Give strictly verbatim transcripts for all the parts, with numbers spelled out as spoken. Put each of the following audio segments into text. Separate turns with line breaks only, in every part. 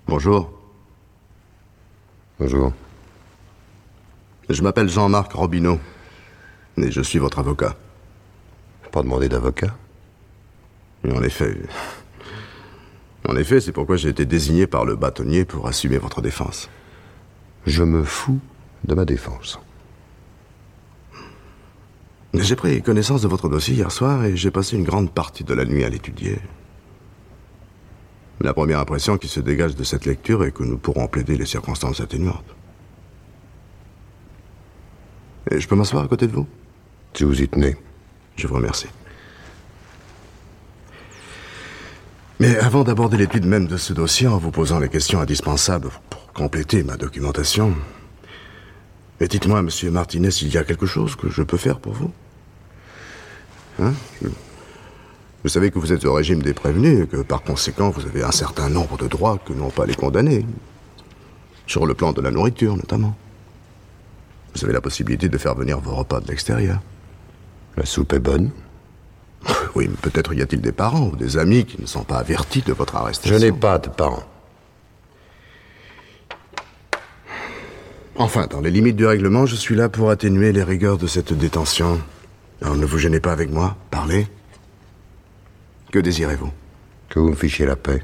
Bonjour.
Bonjour.
Je m'appelle Jean-Marc Robineau, et je suis votre avocat.
Pas demandé d'avocat?
Et en effet... En effet, c'est pourquoi j'ai été désigné par le bâtonnier pour assumer votre défense.
Je me fous de ma défense.
J'ai pris connaissance de votre dossier hier soir et j'ai passé une grande partie de la nuit à l'étudier. La première impression qui se dégage de cette lecture est que nous pourrons plaider les circonstances atténuantes. Et je peux m'asseoir à côté de vous?
Si vous y tenez.
Je vous remercie. Mais avant d'aborder l'étude même de ce dossier, en vous posant les questions indispensables pour compléter ma documentation, et dites-moi, monsieur Martinez, s'il y a quelque chose que je peux faire pour vous? Hein? je... Vous savez que vous êtes au régime des prévenus et que, par conséquent, vous avez un certain nombre de droits que n'ont pas les condamnés. Sur le plan de la nourriture, notamment. Vous avez la possibilité de faire venir vos repas de l'extérieur.
La soupe est bonne?
Oui, mais peut-être y a-t-il des parents ou des amis qui ne sont pas avertis de votre arrestation.
Je n'ai pas de parents.
Enfin, dans les limites du règlement, je suis là pour atténuer les rigueurs de cette détention. Alors ne vous gênez pas avec moi, parlez. Que désirez-vous?
Que vous me fichiez la paix.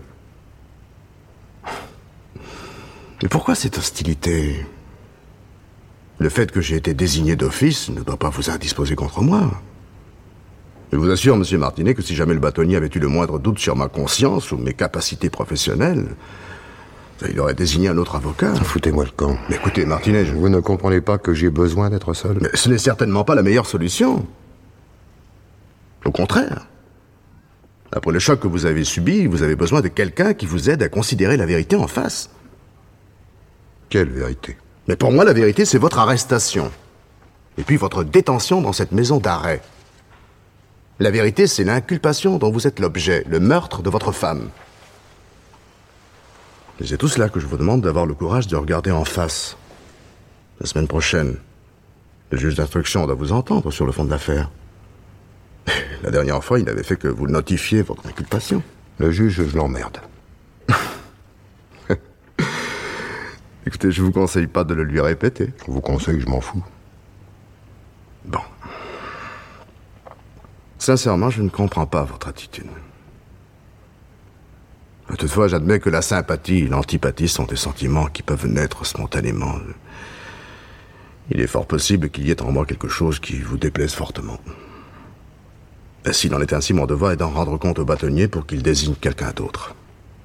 Mais pourquoi cette hostilité? Le fait que j'ai été désigné d'office ne doit pas vous indisposer contre moi. Je vous assure, monsieur Martinet, que si jamais le bâtonnier avait eu le moindre doute sur ma conscience ou mes capacités professionnelles, il aurait désigné un autre avocat.
Foutez-moi le camp.
Mais écoutez, Martinet, je...
Vous ne comprenez pas que j'ai besoin d'être seul?
Mais ce n'est certainement pas la meilleure solution. Au contraire. Après le choc que vous avez subi, vous avez besoin de quelqu'un qui vous aide à considérer la vérité en face.
Quelle vérité?
Mais pour moi, la vérité, c'est votre arrestation. Et puis votre détention dans cette maison d'arrêt. La vérité, c'est l'inculpation dont vous êtes l'objet, le meurtre de votre femme. Et c'est tout cela que je vous demande d'avoir le courage de regarder en face. La semaine prochaine, le juge d'instruction doit vous entendre sur le fond de l'affaire. La dernière fois, il n'avait fait que vous notifier votre inculpation.
Le juge, je l'emmerde.
Écoutez, je vous conseille pas de le lui répéter.
Je vous conseille, je m'en fous.
Bon. Sincèrement, je ne comprends pas votre attitude. Toutefois, j'admets que la sympathie et l'antipathie sont des sentiments qui peuvent naître spontanément. Il est fort possible qu'il y ait en moi quelque chose qui vous déplaise fortement. Et s'il en est ainsi, mon devoir est d'en rendre compte au bâtonnier pour qu'il désigne quelqu'un d'autre.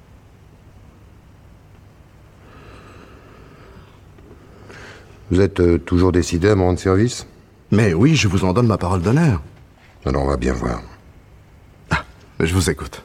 Vous êtes euh, toujours décidé à me rendre service?
Mais oui, je vous en donne ma parole d'honneur.
Alors on va bien voir.
Ah, je vous écoute.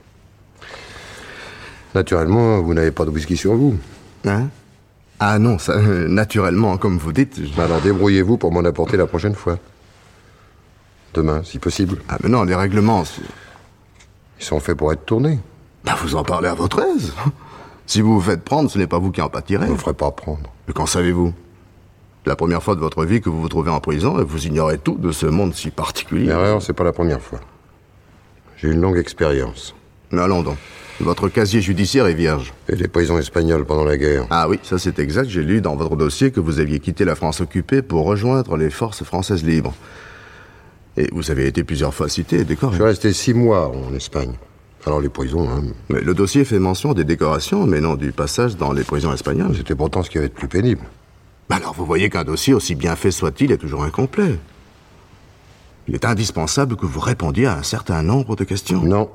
Naturellement, vous n'avez pas de whisky sur vous.
Hein? Ah non, ça, euh, naturellement, comme vous dites... Je...
Alors débrouillez-vous pour m'en apporter la prochaine fois. Demain, si possible.
Ah mais non, les règlements...
Ils sont faits pour être tournés.
Bah vous en parlez à votre aise. Si vous vous faites prendre, ce n'est pas vous qui en pâtirez.
Vous ne ferez pas prendre.
Mais qu'en savez-vous? La première fois de votre vie que vous vous trouvez en prison et vous ignorez tout de ce monde si particulier.
L'erreur, c'est pas la première fois. J'ai une longue expérience.
Mais allons donc. Votre casier judiciaire est vierge.
Et les prisons espagnoles pendant la guerre.
Ah oui, ça c'est exact. J'ai lu dans votre dossier que vous aviez quitté la France occupée pour rejoindre les forces françaises libres. Et vous avez été plusieurs fois cité et décoré.
Je suis resté six mois en Espagne. Alors les prisons, hein...
Mais le dossier fait mention des décorations, mais non du passage dans les prisons espagnoles.
C'était pourtant ce qui avait de plus pénible.
Alors vous voyez qu'un dossier, aussi bien fait soit-il, est toujours incomplet. Il est indispensable que vous répondiez à un certain nombre de questions.
Non.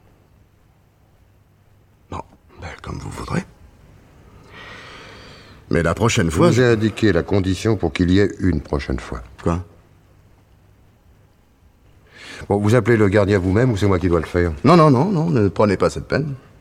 Bon, ben, comme vous voudrez. Mais la prochaine fois...
Je vous
je...
ai indiqué la condition pour qu'il y ait une prochaine fois.
Quoi?
Bon, vous appelez le gardien vous-même ou c'est moi qui dois le faire?
Non, non, non, non, ne prenez pas cette peine.